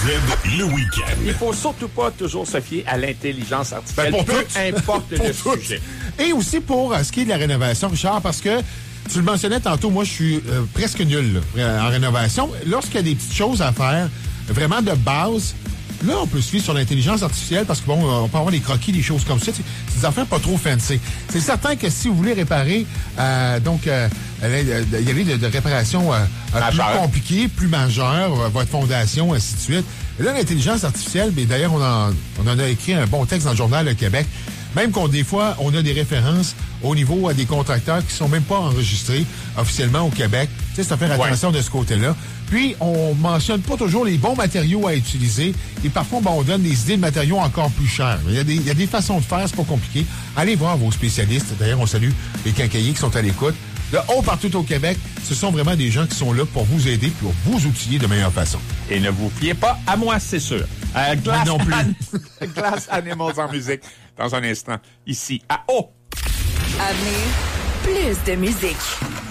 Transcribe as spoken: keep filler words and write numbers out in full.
Z, le week-end. Il faut surtout pas toujours se fier à l'intelligence artificielle, Ben, pour peu tout. importe Pour le tout. sujet. Et aussi pour euh, ce qui est de la rénovation, Richard, parce que tu le mentionnais tantôt, moi, je suis euh, presque nul là, en rénovation. Lorsqu'il y a des petites choses à faire, vraiment de base, là, on peut se fier sur l'intelligence artificielle parce que, bon, on peut avoir des croquis, des choses comme ça. C'est c'est des affaires pas trop fancy. C'est certain que si vous voulez réparer, euh, donc, euh, il y avait de, de réparations euh, plus compliquées, plus majeures, euh, votre fondation, ainsi de suite. Et là, l'intelligence artificielle, mais d'ailleurs, on en, on en a écrit un bon texte dans le Journal Le Québec. Même qu'on, des fois, on a des références au niveau à des contracteurs qui sont même pas enregistrés officiellement au Québec. Tu sais, c'est à faire attention ouais. de ce côté-là. Puis, on mentionne pas toujours les bons matériaux à utiliser. Et parfois, ben, on donne des idées de matériaux encore plus chers. Il y a des, il y a des façons de faire, c'est pas compliqué. Allez voir vos spécialistes. D'ailleurs, on salue les quincailliers qui sont à l'écoute. De haut partout au Québec, ce sont vraiment des gens qui sont là pour vous aider, pour vous outiller de meilleure façon. Et ne vous fiez pas à moi, c'est sûr. Euh, Glass non plus. An- Glass Animals en musique. Dans un instant, ici, à O. À venir, plus de musique.